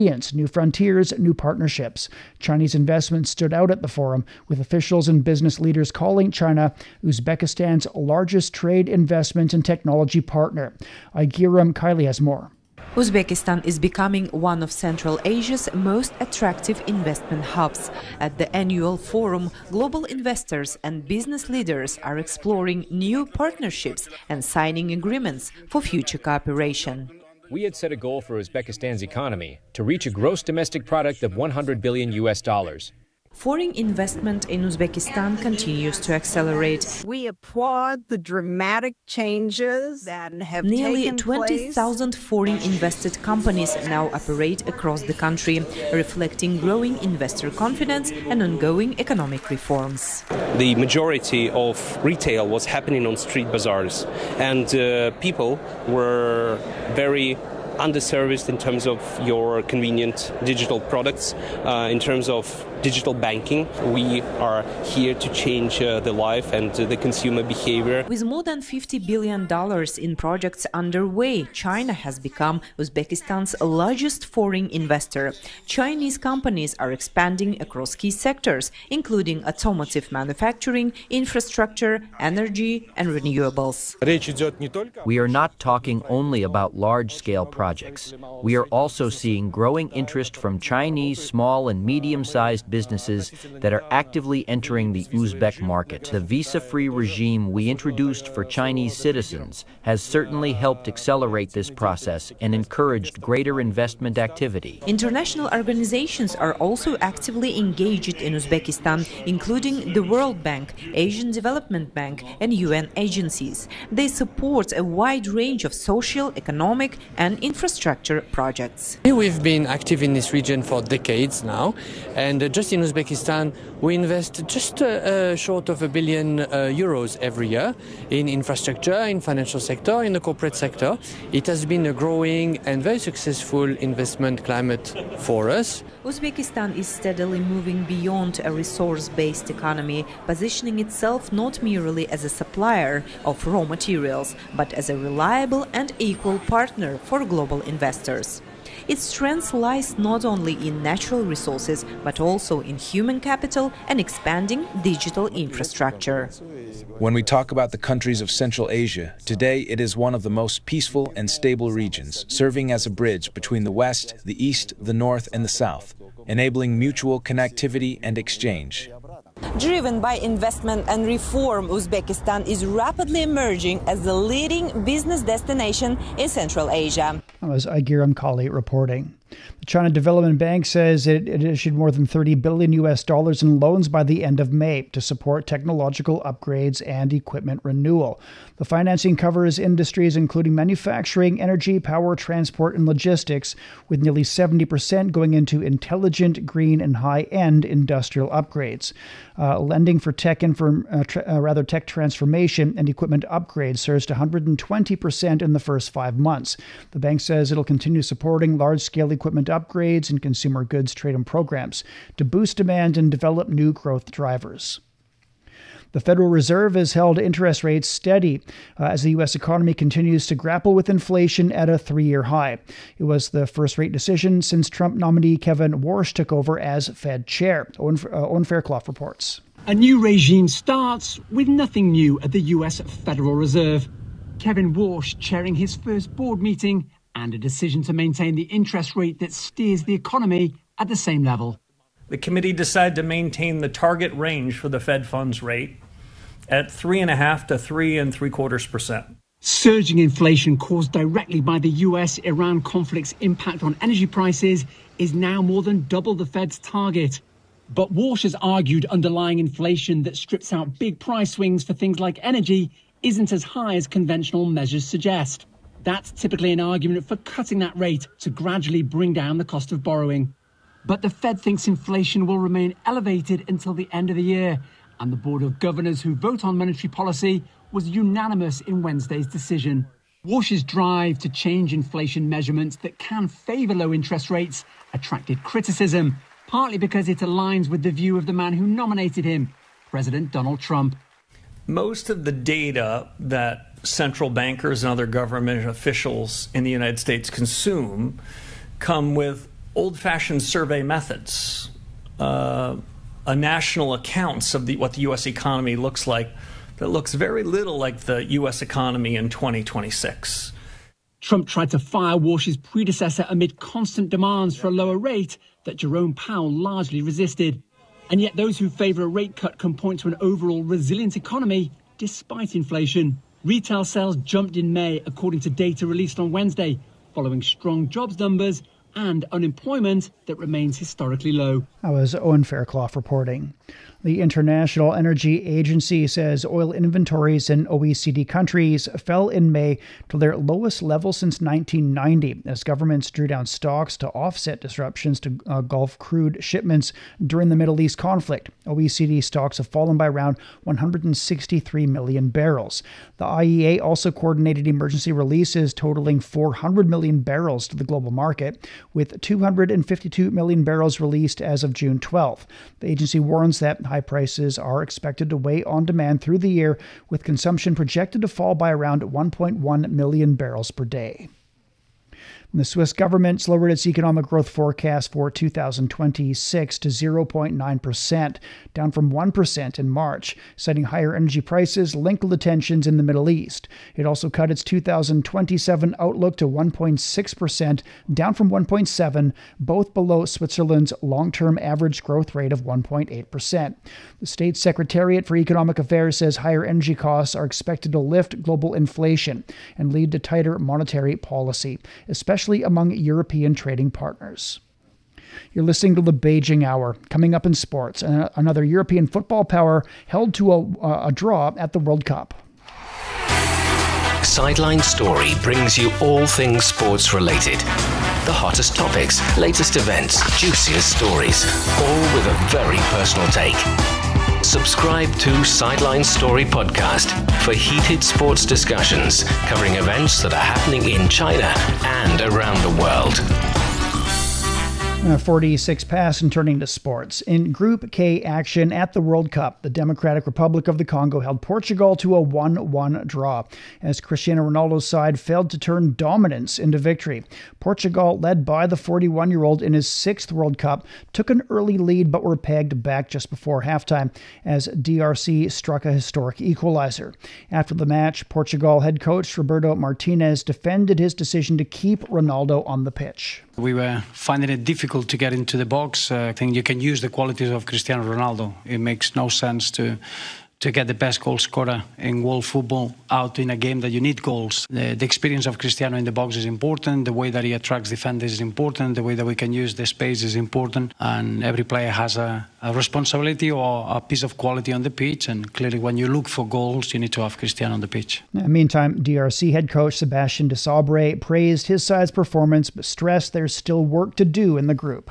New frontiers, new partnerships. Chinese investments stood out at the forum, with officials and business leaders calling China Uzbekistan's largest trade, investment, and technology partner. Ayguram Kylie has more. Uzbekistan is becoming one of Central Asia's most attractive investment hubs. At the annual forum, global investors and business leaders are exploring new partnerships and signing agreements for future cooperation. We had set a goal for Uzbekistan's economy to reach a gross domestic product of $100 billion. Foreign investment in Uzbekistan continues to accelerate. We applaud the dramatic changes that have Nearly taken place. 20,000 foreign invested companies now operate across the country, reflecting growing investor confidence and ongoing economic reforms. The majority of retail was happening on street bazaars, and people were very underserviced in terms of your convenient digital products, in terms of digital banking. We are here to change the life and the consumer behavior. With more than $50 billion in projects underway, China has become Uzbekistan's largest foreign investor. Chinese companies are expanding across key sectors, including automotive manufacturing, infrastructure, energy, and renewables. We are not talking only about large-scale projects. We are also seeing growing interest from Chinese small and medium-sized businesses that are actively entering the Uzbek market. The visa-free regime we introduced for Chinese citizens has certainly helped accelerate this process and encouraged greater investment activity. International organizations are also actively engaged in Uzbekistan, including the World Bank, Asian Development Bank, and UN agencies. They support a wide range of social, economic, and infrastructure projects. We've been active in this region for decades now, and just in Uzbekistan we invest just short of €1 billion every year in infrastructure, in financial sector, in the corporate sector. It has been a growing and very successful investment climate for us. Uzbekistan is steadily moving beyond a resource-based economy, positioning itself not merely as a supplier of raw materials, but as a reliable and equal partner for global investors. Its strength lies not only in natural resources, but also in human capital and expanding digital infrastructure. When we talk about the countries of Central Asia, today it is one of the most peaceful and stable regions, serving as a bridge between the West, the East, the North, and the South, enabling mutual connectivity and exchange. Driven by investment and reform, Uzbekistan is rapidly emerging as the leading business destination in Central Asia. That was Ayguram Kylie reporting. The China Development Bank says it issued more than $30 billion in loans by the end of May to support technological upgrades and equipment renewal. The financing covers industries including manufacturing, energy, power, transport, and logistics, with nearly 70% going into intelligent, green, and high-end industrial upgrades. Lending for tech transformation and equipment upgrades surged 120% in the first 5 months. The bank says it'll continue supporting large-scale equipment upgrades and consumer goods trade-in programs to boost demand and develop new growth drivers. The Federal Reserve has held interest rates steady as the U.S. economy continues to grapple with inflation at a 3-year high. It was the first rate decision since Trump nominee Kevin Warsh took over as Fed chair. Owen Fairclough reports. A new regime starts with nothing new at the U.S. Federal Reserve. Kevin Warsh chairing his first board meeting and a decision to maintain the interest rate that steers the economy at the same level. The committee decided to maintain the target range for the Fed funds rate at 3.5% to 3.75%. Surging inflation caused directly by the US-Iran conflict's impact on energy prices is now more than double the Fed's target. But Warsh has argued underlying inflation that strips out big price swings for things like energy isn't as high as conventional measures suggest. That's typically an argument for cutting that rate to gradually bring down the cost of borrowing. But the Fed thinks inflation will remain elevated until the end of the year, and the Board of Governors who vote on monetary policy was unanimous in Wednesday's decision. Warsh's drive to change inflation measurements that can favour low interest rates attracted criticism, partly because it aligns with the view of the man who nominated him, President Donald Trump. Most of the data that central bankers and other government officials in the United States consume come with old-fashioned survey methods, a national accounts of what the U.S. economy looks like that looks very little like the U.S. economy in 2026. Trump tried to fire Walsh's predecessor amid constant demands for a lower rate that Jerome Powell largely resisted. And yet those who favour a rate cut can point to an overall resilient economy despite inflation. Retail sales jumped in May, according to data released on Wednesday, following strong jobs numbers and unemployment that remains historically low. That was Owen Fairclough reporting. The International Energy Agency says oil inventories in OECD countries fell in May to their lowest level since 1990 as governments drew down stocks to offset disruptions to Gulf crude shipments during the Middle East conflict. OECD stocks have fallen by around 163 million barrels. The IEA also coordinated emergency releases totaling 400 million barrels to the global market, with 252 million barrels released as of June 12th. The agency warns that high prices are expected to weigh on demand through the year, with consumption projected to fall by around 1.1 million barrels per day. The Swiss government lowered its economic growth forecast for 2026 to 0.9%, down from 1% in March, citing higher energy prices linked to the tensions in the Middle East. It also cut its 2027 outlook to 1.6%, down from 1.7%, both below Switzerland's long-term average growth rate of 1.8%. The State Secretariat for Economic Affairs says higher energy costs are expected to lift global inflation and lead to tighter monetary policy, especially among European trading partners. You're listening to the Beijing Hour. Coming up in sports, another European football power held to a draw at the World Cup. Sideline Story brings you all things sports related. The hottest topics, latest events, juiciest stories, all with a very personal take. Subscribe to Sideline Story Podcast for heated sports discussions covering events that are happening in China and around the world. 46 past and turning to sports. In Group K action at the World Cup, the Democratic Republic of the Congo held Portugal to a 1-1 draw as Cristiano Ronaldo's side failed to turn dominance into victory. Portugal, led by the 41-year-old in his 6th World Cup, took an early lead but were pegged back just before halftime as DRC struck a historic equalizer. After the match, Portugal head coach Roberto Martinez defended his decision to keep Ronaldo on the pitch. We were finding it difficult to get into the box. I think you can use the qualities of Cristiano Ronaldo. It makes no sense to get the best goal scorer in world football out in a game that you need goals. The experience of Cristiano in the box is important. The way that he attracts defenders is important. The way that we can use the space is important. And every player has a responsibility or a piece of quality on the pitch. And clearly when you look for goals, you need to have Cristiano on the pitch. Meantime, DRC head coach Sébastien Desabre praised his side's performance, but stressed there's still work to do in the group.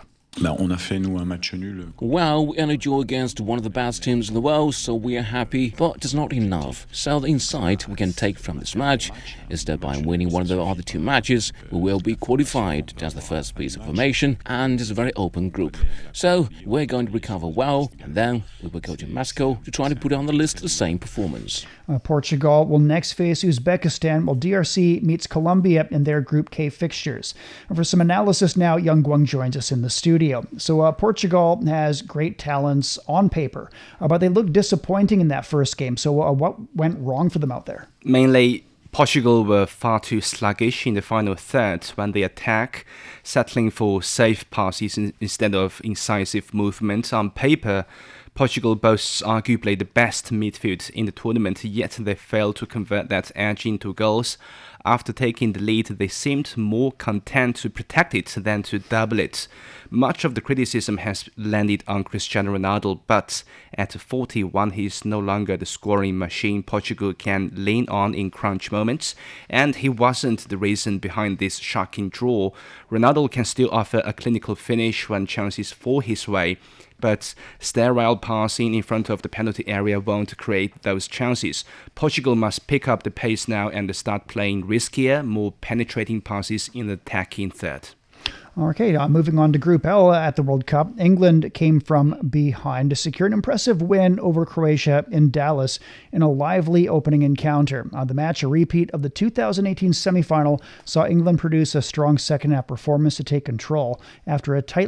Well, we only drew against one of the best teams in the world, so we are happy, but it's not enough. So the insight we can take from this match is that by winning one of the other 2 matches, we will be qualified. That's the first piece of information, and it's a very open group. So we're going to recover well, and then we will go to Mexico to try to put on the list the same performance. Portugal will next face Uzbekistan, while DRC meets Colombia in their Group K fixtures. And for some analysis now, Young Guang joins us in the studio. So Portugal has great talents on paper, but they look disappointing in that first game. So what went wrong for them out there? Mainly, Portugal were far too sluggish in the final third when they attack, settling for safe passes instead of incisive movement. On paper, Portugal boasts arguably the best midfield in the tournament, yet they failed to convert that edge into goals. After taking the lead, they seemed more content to protect it than to double it. Much of the criticism has landed on Cristiano Ronaldo, but at 41, he is no longer the scoring machine Portugal can lean on in crunch moments, and he wasn't the reason behind this shocking draw. Ronaldo can still offer a clinical finish when chances fall his way, but sterile passing in front of the penalty area won't create those chances. Portugal must pick up the pace now and start playing riskier, more penetrating passes in the attacking third. Okay, moving on to Group L at the World Cup. England came from behind to secure an impressive win over Croatia in Dallas in a lively opening encounter. The match, a repeat of the 2018 semifinal, saw England produce a strong second-half performance to take control. After a tightly